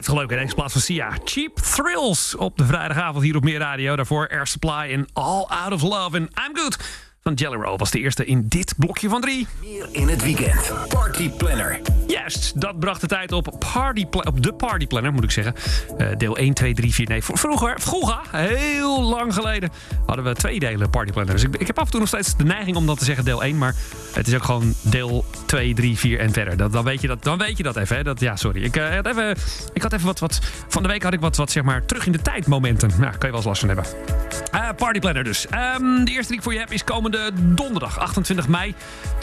blijft leuk in deze plaats van Sia. Cheap Thrills op de vrijdagavond hier op Meer Radio. Daarvoor Air Supply en All Out of Love en I'm Good van Jelly Roll was de eerste in dit blokje van 3. Meer in het weekend. Party Planner. Juist, dat bracht de tijd op de Party Planner, moet ik zeggen. Deel 1, 2, 3, 4. Nee, vroeger, heel lang geleden, hadden we 2 delen Party Planner. Dus ik heb af en toe nog steeds de neiging om dat te zeggen deel 1. Maar het is ook gewoon deel 2, 3, 4 en verder. Dan weet je dat even. Hè? Ja, sorry. Ik had even wat... Van de week had ik wat zeg maar, terug in de tijd momenten. Nou, kan je wel eens last van hebben. Party Planner dus. De eerste die ik voor je heb is komende donderdag 28 mei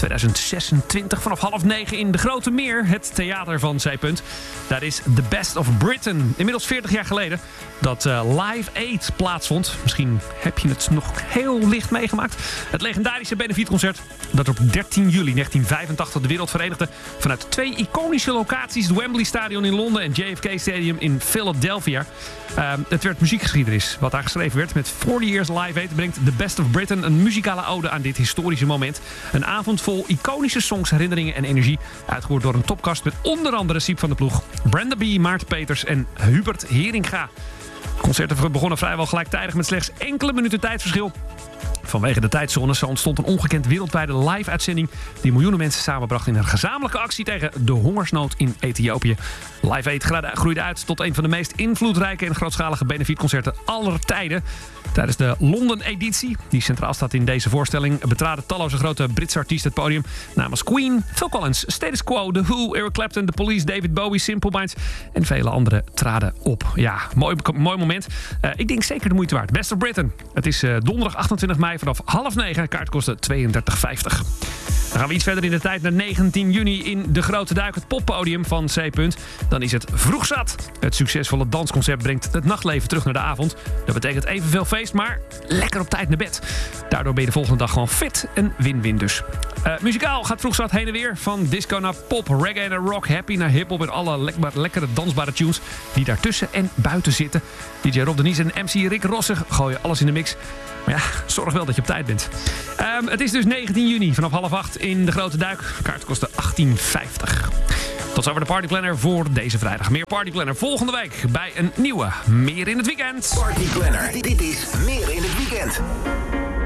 2026 vanaf 8:30 in de Grote Meer, het theater van C. Daar is The Best of Britain. Inmiddels 40 jaar geleden dat Live Aid plaatsvond. Misschien heb je het nog heel licht meegemaakt. Het legendarische benefietconcert dat op 13 juli 1985 de wereld verenigde vanuit 2 iconische locaties. Het Wembley Stadion in Londen en JFK Stadium in Philadelphia. Het werd muziekgeschiedenis wat daar geschreven werd. Met 40 Years Live Aid brengt The Best of Britain een muzikale ode aan dit historische moment. Een avond vol iconische songs, herinneringen en energie. Uitgevoerd door een topcast met onder andere Siep van de Ploeg, Brenda B., Maarten Peters en Hubert Heringa. Concerten begonnen vrijwel gelijktijdig met slechts enkele minuten tijdverschil. Vanwege de tijdzones ontstond een ongekend wereldwijde live-uitzending die miljoenen mensen samenbracht in een gezamenlijke actie tegen de hongersnood in Ethiopië. Live Aid groeide uit tot een van de meest invloedrijke en grootschalige benefietconcerten aller tijden. Tijdens de Londen-editie, die centraal staat in deze voorstelling, betraden talloze grote Britse artiesten het podium. Namens Queen, Phil Collins, Status Quo, The Who, Eric Clapton, The Police, David Bowie, Simple Minds en vele anderen traden op. Ja, mooi moment. Ik denk zeker de moeite waard. Best of Britain. Het is donderdag 28 mei vanaf 8:30. Kaart kostte €32,50. Dan gaan we iets verder in de tijd naar 19 juni in De Grote Duik, het poppodium van C. Dan is het vroeg zat. Het succesvolle dansconcept brengt het nachtleven terug naar de avond. Dat betekent evenveel feest, maar lekker op tijd naar bed. Daardoor ben je de volgende dag gewoon fit en win-win dus. Muzikaal gaat vroeg zat heen en weer. Van disco naar pop, reggae naar rock, happy naar hiphop en alle lekkere dansbare tunes die daartussen en buiten zitten. DJ Rob de Nies en MC Rick Rossig gooien alles in de mix. Maar ja, zorg wel dat je op tijd bent. Het is dus 19 juni vanaf 7:30 in De Grote Duik. Kaart kostte €18,50. Tot zover de Partyplanner voor deze vrijdag. Meer Partyplanner volgende week bij een nieuwe Meer in het Weekend. Party Planner. Dit is Meer in het Weekend.